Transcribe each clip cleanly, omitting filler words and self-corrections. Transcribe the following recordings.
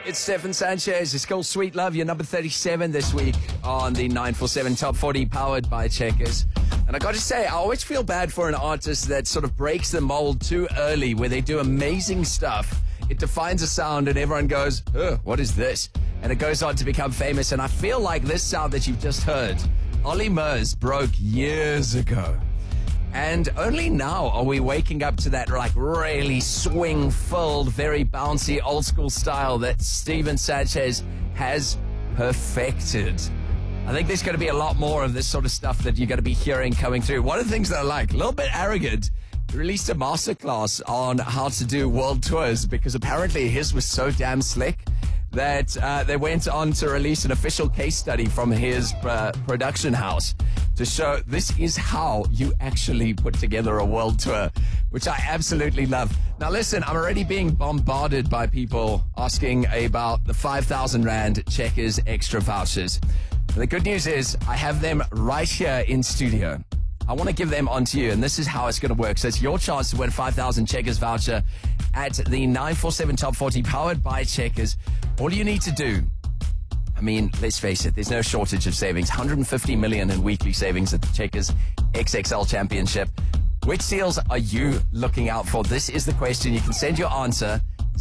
It's Stefan Sanchez. It's called Sweet Love. You're number 37 this week on the 947 Top 40 powered by Checkers. And I got to say, I always feel bad for an artist that sort of breaks the mold too early, where they do amazing stuff. It defines a sound and everyone goes, oh, what is this? And it goes on to become famous. And I feel like this sound that you've just heard, Ollie Murs broke years ago. And only now are we waking up to that like really swing-filled, very bouncy, old-school style that Stephen Sanchez has perfected. I think there's going to be a lot more of this sort of stuff that you're going to be hearing coming through. One of the things that I like, a little bit arrogant, released a masterclass on how to do world tours because apparently his was so damn slick that they went on to release an official case study from his production house to show this is how you actually put together a world tour, which I absolutely love. Now listen, I'm already being bombarded by people asking about the 5,000 Rand Checkers extra vouchers. The good news is I have them right here in studio. I want to give them on to you, and this is how it's going to work. So it's your chance to win 5,000 Checkers voucher at the 947 Top 40 powered by Checkers. All you need to do, I mean, let's face it, there's no shortage of savings. 150 million in weekly savings at the Checkers XXL Championship. Which deals are you looking out for? This is the question. You can send your answer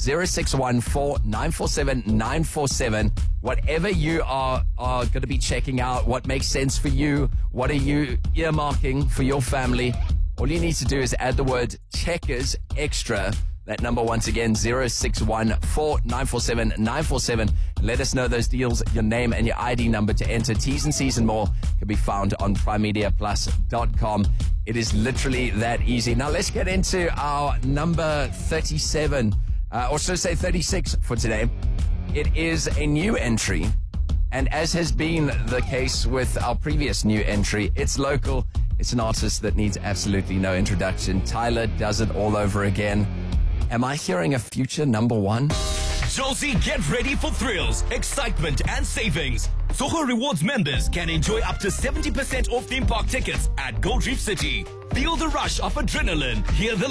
0614 947 947. Whatever you are going to be checking out, what makes sense for you, what are you earmarking for your family? All you need to do is add the word Checkers Extra. That number once again, 0614 947 947. Let us know those deals, your name and your ID number to enter. T's and C's and more can be found on primemediaplus.com. It is literally that easy. Now let's get into our number 37, or should I say 36 for today. It is a new entry, and as has been the case with our previous new entry, it's local. It's an artist that needs absolutely no introduction. Tyler does it all over again. Am I hearing a future number one? Josie, get ready for thrills, excitement, and savings. Soho Rewards members can enjoy up to 70% off theme park tickets at Gold Reef City. Feel the rush of adrenaline. Hear the